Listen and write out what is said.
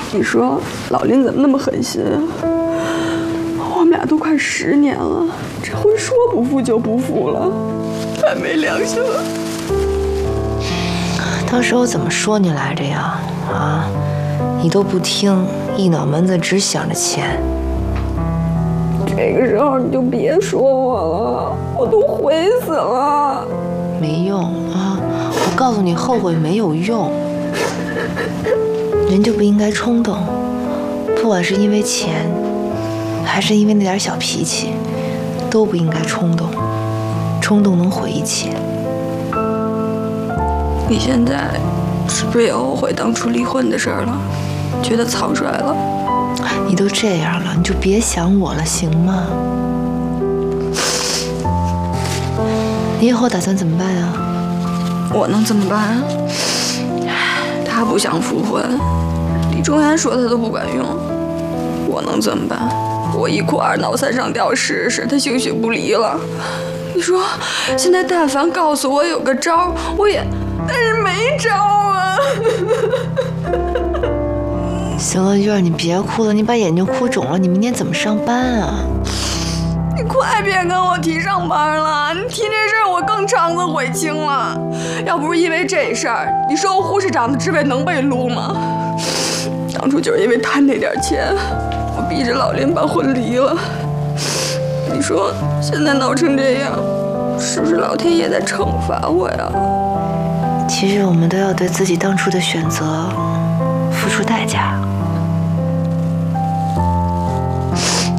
你说老林怎么那么狠心啊？我们俩都快10年了，这回说不付就不付了，太没良心了。 当时我怎么说你来着呀？啊，你都不听，一脑门子只想着钱。 这个时候你就别说我了，我都悔死了。 没用啊！我告诉你，后悔没有用。人就不应该冲动，不管是因为钱，还是因为那点小脾气，都不应该冲动。冲动能毁一切。 你现在是不是也后悔当初离婚的事儿了？觉得草率了？ 你都这样了，你就别想我了，行吗？你以后打算怎么办啊？ 我能怎么办啊？他不想复婚，李忠元说他都不管用，我能怎么办？我一哭二闹三上吊试试，他兴许不离了。你说现在但凡告诉我有个招，我也，但是没招啊。 行了，月儿，你别哭了，你把眼睛哭肿了，你明天怎么上班啊？ 你快别跟我提上班了，你提这事儿我更肠子悔青了。要不是因为这事儿，你说我护士长的职位能被撸吗？当初就是因为贪那点钱，我逼着老林把婚离了。你说现在闹成这样，是不是老天爷在惩罚我呀？ 其实我们都要对自己当初的选择付出代价。